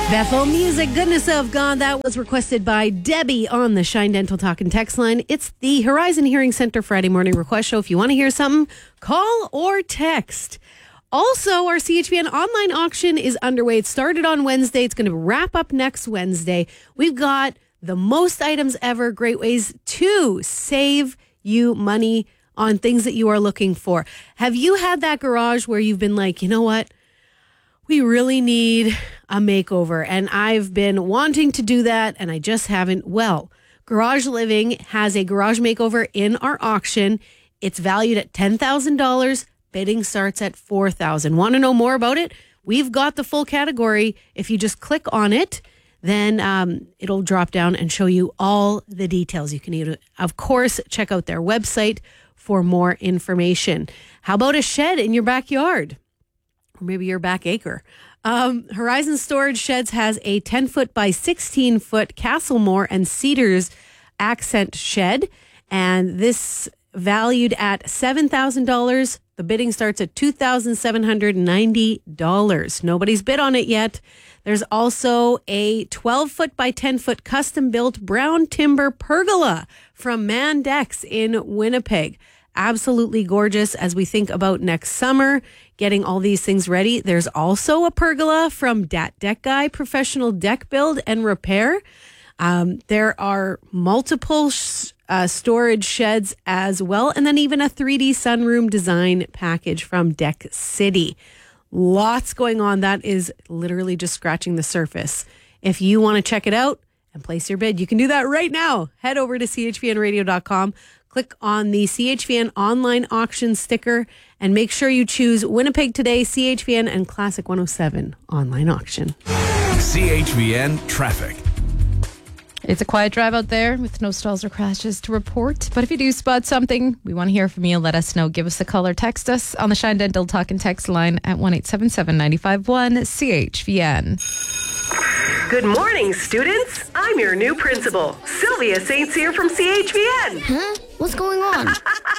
Bethel Music, Goodness of God. That was requested by Debbie on the Shine Dental Talk and Text line. It's the Horizon Hearing Center Friday morning request show. If you want to hear something, call or text. Also, our CHVN online auction is underway. It started on Wednesday. It's going to wrap up next Wednesday. We've got the most items ever. Great ways to save you money on things that you are looking for. Have you had that garage where you've been like, you know what? We really need a makeover, and I've been wanting to do that, and I just haven't. Well, Garage Living has a garage makeover in our auction. It's valued at $10,000. Bidding starts at $4,000. Want to know more about it? We've got the full category. If you just click on it, then it'll drop down and show you all the details. You can, of course, check out their website for more information. How about a shed in your backyard? Or maybe your back acre. Horizon Storage Sheds has a 10-foot by 16-foot Castlemore and Cedars accent shed. And this valued at $7,000. The bidding starts at $2,790. Nobody's bid on it yet. There's also a 12-foot by 10-foot custom-built brown timber pergola from Mandex in Winnipeg. Absolutely gorgeous as we think about next summer, getting all these things ready. There's also a pergola from Dat Deck Guy, professional deck build and repair. There are multiple storage sheds as well, and then even a 3D sunroom design package from Deck City. Lots going on. That is literally just scratching the surface. If you want to check it out and place your bid, you can do that right now. Head over to chvnradio.com. Click on the CHVN online auction sticker and make sure you choose Winnipeg Today, CHVN, and Classic 107 online auction. CHVN traffic. It's a quiet drive out there with no stalls or crashes to report. But if you do spot something, we want to hear from you. Let us know. Give us a call or text us on the Shine Dental Talk and Text line at 1-877-951-CHVN. Good morning, students. I'm your new principal, Sylvia St. Cyr from CHVN. Huh? What's going on?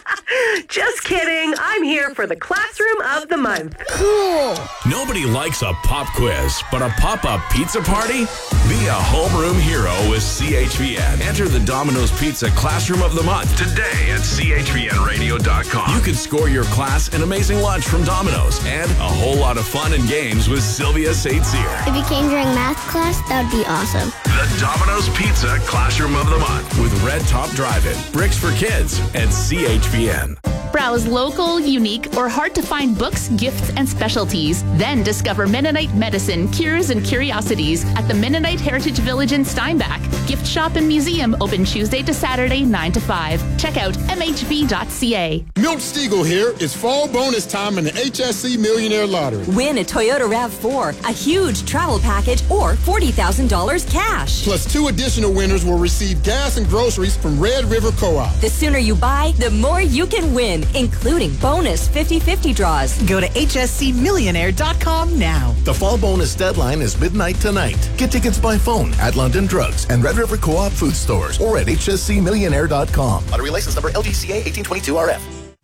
Just kidding. I'm here for the Classroom of the Month. Cool. Nobody likes a pop quiz, but a pop-up pizza party? Be a homeroom hero with CHVN. Enter the Domino's Pizza Classroom of the Month today at chvnradio.com. You can score your class an amazing lunch from Domino's and a whole lot of fun and games with Sylvia St. Cyr. If you came during math class, that would be awesome. The Domino's Pizza Classroom of the Month with Red Top Drive-In, Bricks for Kids, and CHVN. Browse local, unique, or hard-to-find books, gifts, and specialties. Then discover Mennonite medicine, cures, and curiosities at the Mennonite Heritage Village in Steinbach. Gift shop and museum open Tuesday to Saturday, 9 to 5. Check out mhv.ca. Milt Stiegel here. It's fall bonus time in the HSC Millionaire Lottery. Win a Toyota RAV4, a huge travel package, or $40,000 cash. Plus 2 additional winners will receive gas and groceries from Red River Co-op. The sooner you buy, the more you can win, including bonus 50-50 draws. Go to hscmillionaire.com now. The fall bonus deadline is midnight tonight. Get tickets by phone at London Drugs and Red River Co-op food stores or at hscmillionaire.com. Lottery license number LGCA 1822RF.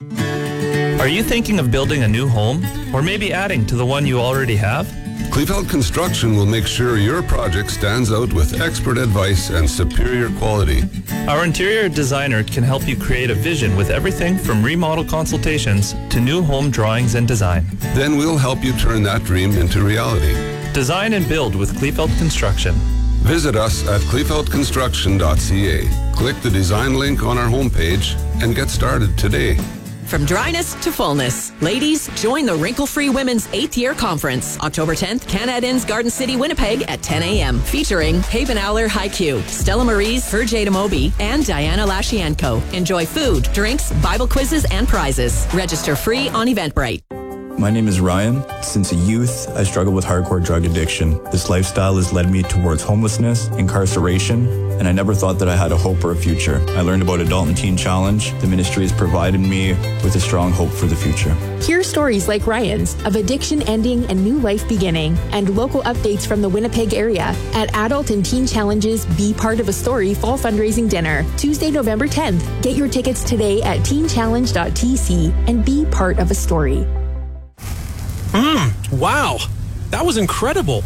Are you thinking of building a new home or maybe adding to the one you already have? Kleefeld Construction will make sure your project stands out with expert advice and superior quality. Our interior designer can help you create a vision with everything from remodel consultations to new home drawings and design. Then we'll help you turn that dream into reality. Design and build with Kleefeld Construction. Visit us at kleefeldconstruction.ca. Click the design link on our homepage and get started today. From dryness to fullness. Ladies, join the Wrinkle-Free Women's 8th Year Conference. October 10th, Canada Inns, Garden City, Winnipeg at 10 a.m. Featuring Haven Owler Haiku, Stella Maries, Herjada Moby, and Diana Lashienko. Enjoy food, drinks, Bible quizzes, and prizes. Register free on Eventbrite. My name is Ryan. Since a youth, I struggled with hardcore drug addiction. This lifestyle has led me towards homelessness, incarceration, and I never thought that I had a hope or a future. I learned about Adult and Teen Challenge. The ministry has provided me with a strong hope for the future. Hear stories like Ryan's of addiction ending and new life beginning, and local updates from the Winnipeg area at Adult and Teen Challenge's Be Part of a Story Fall Fundraising Dinner, Tuesday, November 10th. Get your tickets today at teenchallenge.tc and be part of a story. Wow, that was incredible.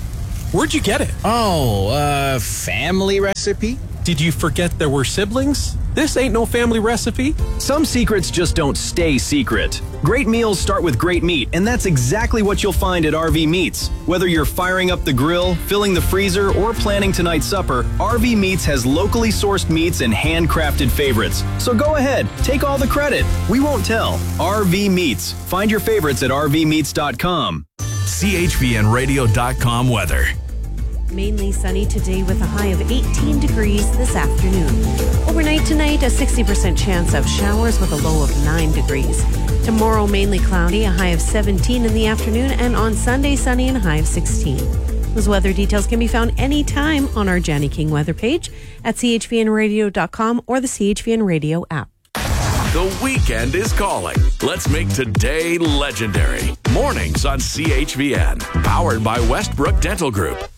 Where'd you get it? Oh, family recipe? Did you forget there were siblings? This ain't no family recipe. Some secrets just don't stay secret. Great meals start with great meat, and that's exactly what you'll find at RV Meats. Whether you're firing up the grill, filling the freezer, or planning tonight's supper, RV Meats has locally sourced meats and handcrafted favorites. So go ahead, take all the credit. We won't tell. RV Meats. Find your favorites at rvmeats.com. CHVNradio.com weather. Mainly sunny today with a high of 18 degrees this afternoon. Overnight tonight, a 60% chance of showers with a low of 9 degrees. Tomorrow, mainly cloudy, a high of 17 in the afternoon, and on Sunday, sunny and a high of 16. Those weather details can be found anytime on our Janny King weather page at chvnradio.com or the CHVN Radio app. The weekend is calling. Let's make today legendary. Mornings on CHVN. Powered by Westbrook Dental Group.